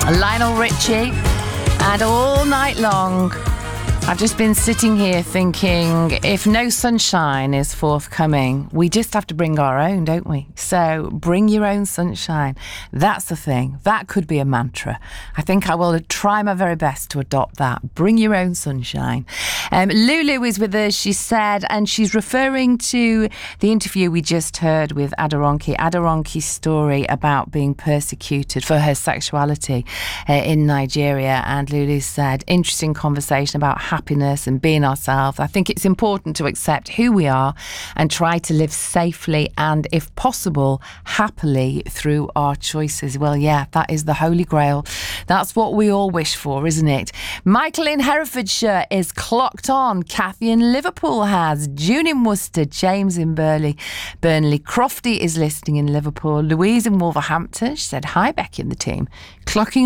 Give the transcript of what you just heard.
Lionel Richie, and all night long I've just been sitting here thinking, if no sunshine is forthcoming, we just have to bring our own, don't we? So bring your own sunshine. That's the thing. That could be a mantra. I think I will try my very best to adopt that. Bring your own sunshine. Lulu is with us, she said, and she's referring to the interview we just heard with Aderonke's story about being persecuted for her sexuality in Nigeria. And Lulu said, interesting conversation about happiness and being ourselves. I think it's important to accept who we are and try to live safely and, if possible, happily through our choices. Well, yeah, that is the holy grail. That's what we all wish for, isn't it? Michael in Herefordshire is clocked on. Kathy in Liverpool has. June in Worcester. James in Burnley. Crofty is listening in Liverpool. Louise in Wolverhampton. She said, hi, Becky and the team. Clocking